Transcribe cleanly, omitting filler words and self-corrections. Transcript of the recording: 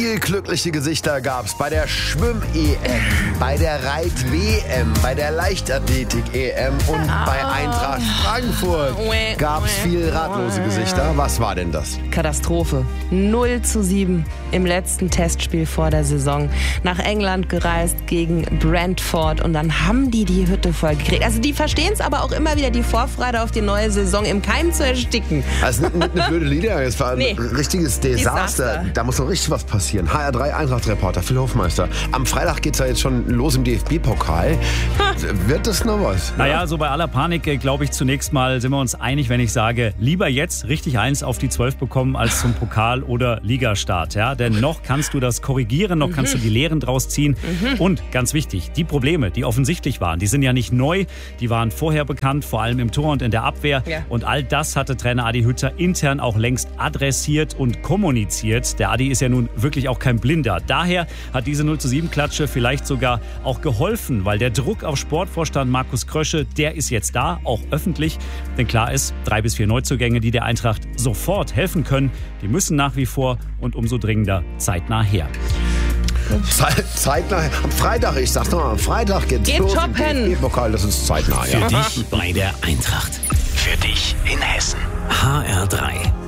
Viele glückliche Gesichter gab's bei der Schwimm-EM, bei der Reit-WM, bei der Leichtathletik-EM und bei Eintracht Frankfurt gab's viele ratlose Gesichter. Was war denn das? Katastrophe. 0:7 im letzten Testspiel vor der Saison. Nach England gereist gegen Brentford und dann haben die Hütte voll gekriegt. Also die verstehen es aber auch immer wieder, die Vorfreude auf die neue Saison im Keim zu ersticken. Also nicht eine blöde Liga, es war ein richtiges Desaster. Da muss noch richtig was passieren. HR3 Eintracht-Reporter Phil Hofmeister. Am Freitag geht's ja jetzt schon los im DFB-Pokal. Wird das noch was? Naja, so bei aller Panik, glaube ich, zunächst mal sind wir uns einig, wenn ich sage, lieber jetzt richtig 1 auf die 12 bekommen als zum Pokal- oder Ligastart. Ja? Denn noch kannst du das korrigieren, noch kannst du die Lehren draus ziehen. Und ganz wichtig, die Probleme, die offensichtlich waren, die sind ja nicht neu, die waren vorher bekannt, vor allem im Tor und in der Abwehr. Ja. Und all das hatte Trainer Adi Hütter intern auch längst adressiert und kommuniziert. Der Adi ist ja nun wirklich auch kein Blinder. Daher hat diese 0:7-Klatsche vielleicht sogar auch geholfen, weil der Druck auf Sportvorstand Markus Krösche, der ist jetzt da, auch öffentlich. Denn klar ist, 3 bis 4 Neuzugänge, die der Eintracht sofort helfen können, die müssen nach wie vor und umso dringender zeitnah her. Zeitnah, am Freitag, ich sag's nochmal, am Freitag geht's los im DFB-Pokal, das ist zeitnah. Für dich bei der Eintracht. Für dich in Hessen. HR3.